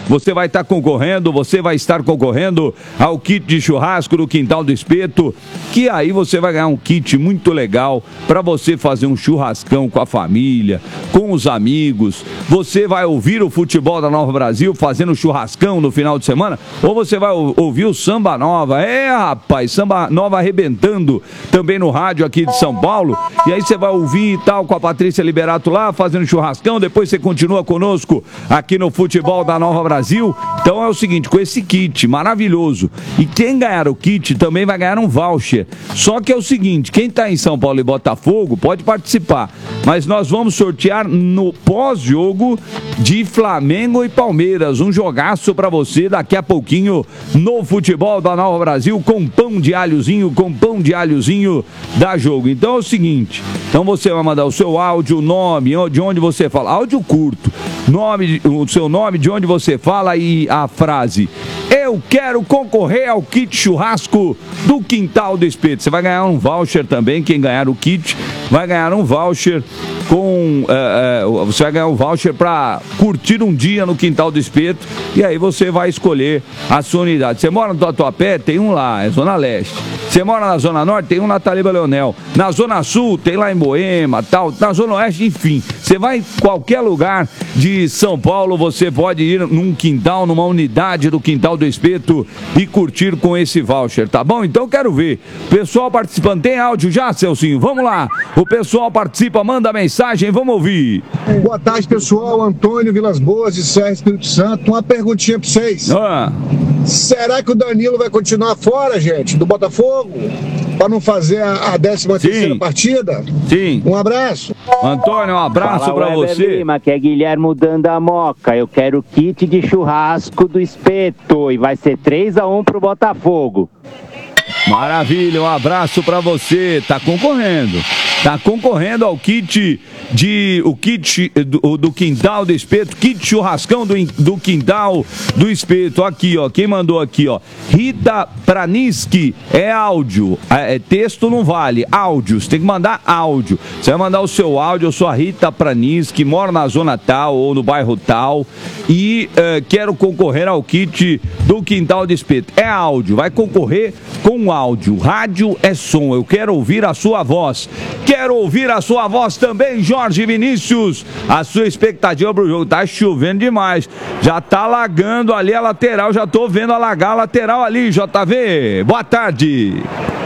você vai estar concorrendo ao kit de churrasco do Quintal do Espeto, que aí você vai ganhar um kit muito legal para você fazer um churrascão com a família, com os amigos. Você vai ouvir o futebol da Nova Brasil fazendo churrascão no final de semana, ou você vai ouvir o Samba Nova. Rapaz, Samba Nova arrebentando também no rádio aqui de São Paulo. E aí você vai ouvir e tal com a Patrícia Liberato lá fazendo churrascão, depois você continua conosco aqui no futebol da Nova Brasil. Então é o seguinte, com esse kit maravilhoso, e quem ganhar o kit também vai ganhar um voucher. Só que é o seguinte, quem está em São Paulo e Botafogo pode participar, mas nós vamos sortear no pós-jogo de Flamengo e Palmeiras, um jogaço para você daqui a pouquinho no futebol da Nova Brasil, com pão de alhozinho da Jogo. Então é o seguinte, então você vai mandar o seu áudio, o nome, de onde você fala, áudio curto, o seu nome, de onde você fala e a frase: eu quero concorrer ao kit churrasco do Quintal do Espeto. Você vai ganhar um voucher também, quem ganhar o kit vai ganhar um voucher você vai ganhar um voucher para curtir um dia no Quintal do Espeto, e aí você vai escolher a sua unidade. Você mora no Tatuapé? Tem um lá, é Zona Leste. Você mora na Zona Norte? Tem um na Taliba Leonel. Na Zona Sul, tem lá em Moema, tal. Na Zona Oeste, enfim. Você vai em qualquer lugar de São Paulo, você pode ir num quintal, numa unidade do Quintal do Espeto e curtir com esse voucher, tá bom? Então quero ver. Pessoal participando, tem áudio já, Celcinho? Vamos lá. O pessoal participa, manda mensagem, vamos ouvir. Boa tarde, pessoal. Antônio Vilas Boas, de Serra, Espírito Santo. Uma perguntinha pra vocês. Será que o Danilo vai continuar fora, gente, do Botafogo? Para não fazer a 13ª partida? Sim. Um abraço. Antônio, um abraço para você. Lima, que é Guilherme dando a moca. Eu quero kit de churrasco do Espeto e vai ser 3-1 pro Botafogo. Maravilha, um abraço para você. Tá concorrendo ao kit do Quintal do Espeto, kit churrascão do Quintal do Espeto. Aqui, ó, quem mandou aqui, ó, Rita Praniski, é áudio, texto não vale, áudio, você tem que mandar áudio. Você vai mandar o seu áudio. Eu sou a Rita Praniski, moro na zona tal ou no bairro tal e quero concorrer ao kit do Quintal do Espeto. É áudio, vai concorrer com áudio. Rádio é som, eu quero ouvir a sua voz. Quero ouvir a sua voz também, Jorge Vinícius. A sua expectativa pro jogo. Tá chovendo demais. Já tá alagando ali a lateral. Já tô vendo alagar a lateral ali, JV. Boa tarde.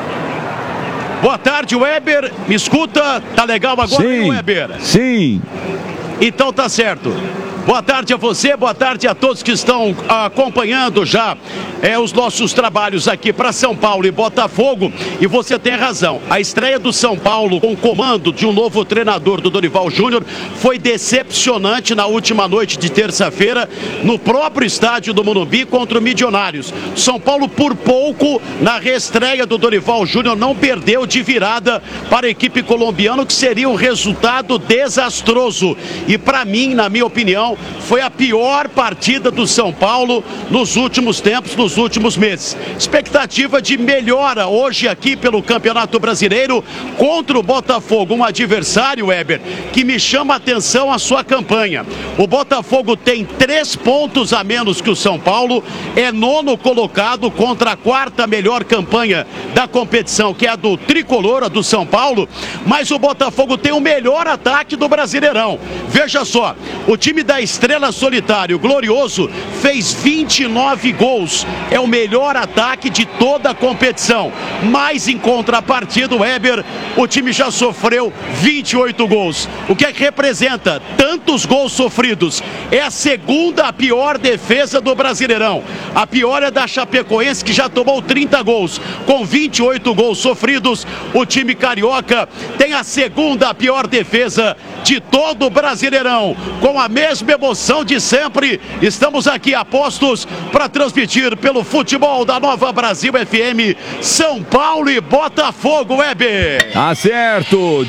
Boa tarde, Weber. Me escuta? Tá legal agora, sim, Weber? Sim. Então tá certo. Boa tarde a você, boa tarde a todos que estão acompanhando já os nossos trabalhos aqui para São Paulo e Botafogo. E você tem razão, a estreia do São Paulo com o comando de um novo treinador, do Dorival Júnior, foi decepcionante na última noite de terça-feira no próprio estádio do Morumbi contra o Milionários. São Paulo, por pouco, na reestreia do Dorival Júnior, não perdeu de virada para a equipe colombiana, que seria um resultado desastroso. E para mim, na minha opinião, foi a pior partida do São Paulo nos últimos tempos, nos últimos meses. Expectativa de melhora hoje aqui pelo Campeonato Brasileiro contra o Botafogo, um adversário, Weber, que me chama a atenção a sua campanha. O Botafogo tem 3 pontos a menos que o São Paulo, é 9º colocado contra a 4ª melhor campanha da competição, que é a do Tricolor, a do São Paulo, mas o Botafogo tem o melhor ataque do Brasileirão. Veja só, o time da Estrela Solitário, Glorioso, fez 29 gols. É o melhor ataque de toda a competição. Mas em contrapartida, Weber, o time já sofreu 28 gols. O que é que representa tantos gols sofridos? É a segunda pior defesa do Brasileirão. A pior é da Chapecoense, que já tomou 30 gols. Com 28 gols sofridos, o time carioca tem a segunda pior defesa de todo o Brasileirão. Com a mesma emoção de sempre, estamos aqui a postos para transmitir pelo futebol da Nova Brasil FM, São Paulo e Botafogo, Weber. Tá certo,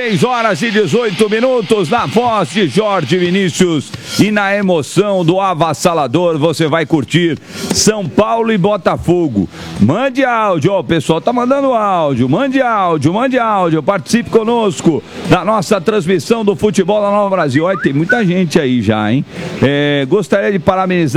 16h18 na voz de Jorge Vinícius e na emoção do avassalador, você vai curtir São Paulo e Botafogo. Mande áudio, ó, o pessoal tá mandando áudio, mande áudio, participe conosco da nossa transmissão do futebol da Nova Brasil. Olha, tem muita gente aí já, hein? Gostaria de parabenizar